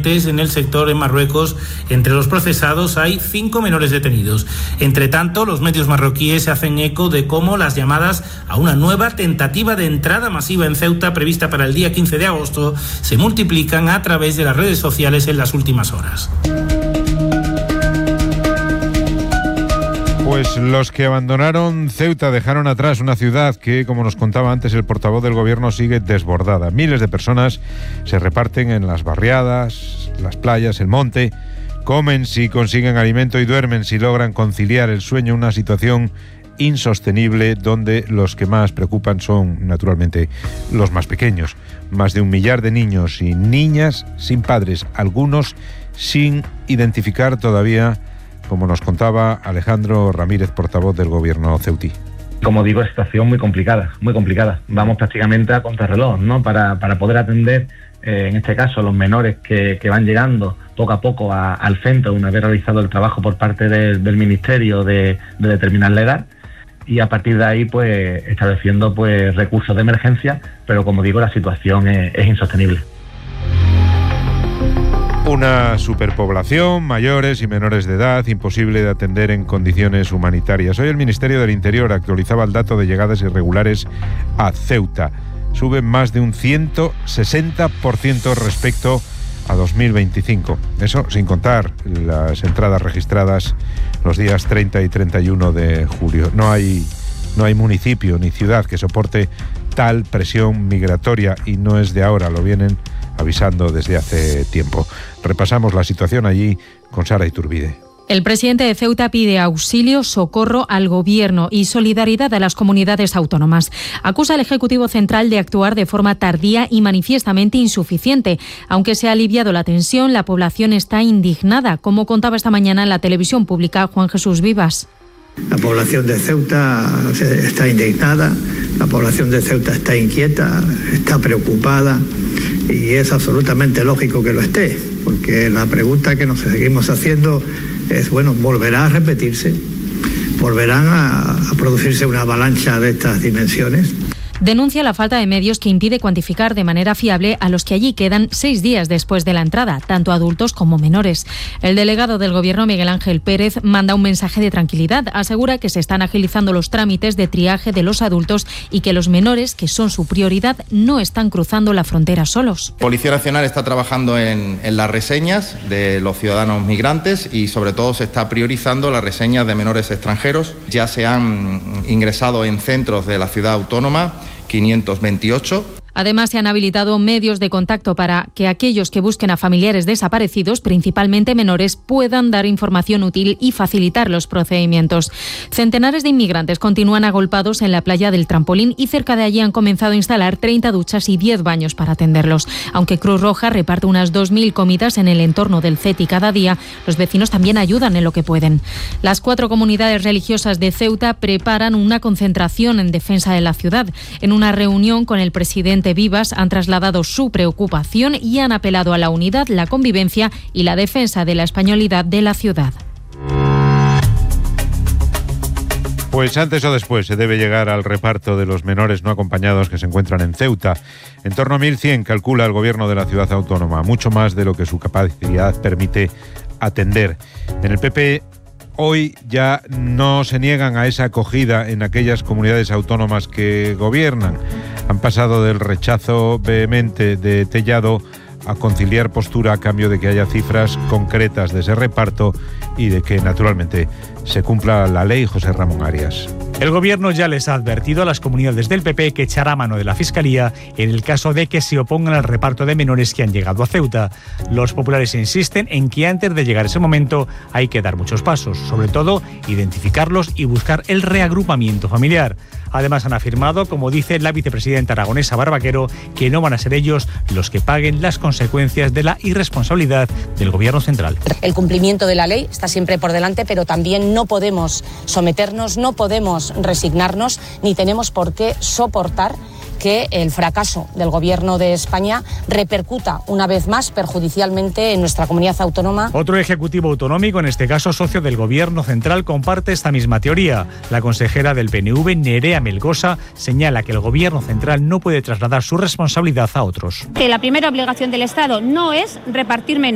incidentes en el sector en Marruecos. Entre los procesados hay 5 menores detenidos. Entre tanto, los medios marroquíes se hacen eco de cómo las llamadas a una nueva tentativa de entrada masiva en Ceuta prevista para el día 15 de agosto se multiplican a través de las redes sociales en las últimas horas. Pues los que abandonaron Ceuta dejaron atrás una ciudad que, como nos contaba antes el portavoz del gobierno, sigue desbordada. Miles de personas se reparten en las barriadas, las playas, el monte, comen si consiguen alimento y duermen si logran conciliar el sueño, una situación insostenible donde los que más preocupan son, naturalmente, los más pequeños. Más de 1 millar de niños y niñas sin padres, algunos sin identificar todavía, como nos contaba Alejandro Ramírez, portavoz del gobierno ceutí. Como digo, es situación muy complicada, muy complicada. Vamos prácticamente a contrarreloj, ¿no? Para poder atender, en este caso, los menores que van llegando poco a poco al centro, una vez realizado el trabajo por parte del Ministerio de determinar la edad, y a partir de ahí, pues, estableciendo pues recursos de emergencia, pero como digo, la situación es insostenible. Una superpoblación, mayores y menores de edad, imposible de atender en condiciones humanitarias. Hoy el Ministerio del Interior actualizaba el dato de llegadas irregulares a Ceuta. Sube más de un 160% respecto a 2025. Eso sin contar las entradas registradas los días 30 y 31 de julio. No hay municipio ni ciudad que soporte tal presión migratoria, y no es de ahora, lo vienen avisando desde hace tiempo. Repasamos la situación allí con Sara Iturbide. El presidente de Ceuta pide auxilio, socorro al gobierno y solidaridad a las comunidades autónomas. Acusa al Ejecutivo Central de actuar de forma tardía y manifiestamente insuficiente. Aunque se ha aliviado la tensión, la población está indignada, como contaba esta mañana en la televisión pública Juan Jesús Vivas. La población de Ceuta está indignada, la población de Ceuta está inquieta, está preocupada, y es absolutamente lógico que lo esté, porque la pregunta que nos seguimos haciendo es, bueno, ¿volverá a repetirse? ¿Volverán a producirse una avalancha de estas dimensiones? Denuncia la falta de medios que impide cuantificar de manera fiable a los que allí quedan 6 días después de la entrada, tanto adultos como menores. El delegado del Gobierno, Miguel Ángel Pérez, manda un mensaje de tranquilidad. Asegura que se están agilizando los trámites de triaje de los adultos y que los menores, que son su prioridad, no están cruzando la frontera solos. Policía Nacional está trabajando en las reseñas de los ciudadanos migrantes y sobre todo se está priorizando las reseñas de menores extranjeros. Ya se han ingresado en centros de la ciudad autónoma 528. Además, se han habilitado medios de contacto para que aquellos que busquen a familiares desaparecidos, principalmente menores, puedan dar información útil y facilitar los procedimientos. Centenares de inmigrantes continúan agolpados en la playa del Trampolín y cerca de allí han comenzado a instalar 30 duchas y 10 baños para atenderlos. Aunque Cruz Roja reparte unas 2.000 comidas en el entorno del CETI cada día, los vecinos también ayudan en lo que pueden. Las 4 comunidades religiosas de Ceuta preparan una concentración en defensa de la ciudad. En una reunión con el presidente Vivas han trasladado su preocupación y han apelado a la unidad, la convivencia y la defensa de la españolidad de la ciudad. Pues antes o después se debe llegar al reparto de los menores no acompañados que se encuentran en Ceuta. En torno a 1.100 calcula el gobierno de la ciudad autónoma, mucho más de lo que su capacidad permite atender. En el PP hoy ya no se niegan a esa acogida en aquellas comunidades autónomas que gobiernan. Han pasado del rechazo vehemente de Tellado a conciliar postura a cambio de que haya cifras concretas de ese reparto y de que, naturalmente, se cumpla la ley. José Ramón Arias. El Gobierno ya les ha advertido a las comunidades del PP que echará mano de la Fiscalía en el caso de que se opongan al reparto de menores que han llegado a Ceuta. Los populares insisten en que antes de llegar ese momento hay que dar muchos pasos, sobre todo identificarlos y buscar el reagrupamiento familiar. Además han afirmado, como dice la vicepresidenta aragonesa Barbaquero, que no van a ser ellos los que paguen las consecuencias de la irresponsabilidad del Gobierno central. El cumplimiento de la ley está siempre por delante, pero también no podemos someternos, no podemos resignarnos, ni tenemos por qué soportar que el fracaso del Gobierno de España repercuta una vez más perjudicialmente en nuestra comunidad autónoma. Otro ejecutivo autonómico, en este caso socio del Gobierno central, comparte esta misma teoría. La consejera del PNV, Nerea Melgosa, señala que el Gobierno central no puede trasladar su responsabilidad a otros. Que la primera obligación del Estado no es repartir menores.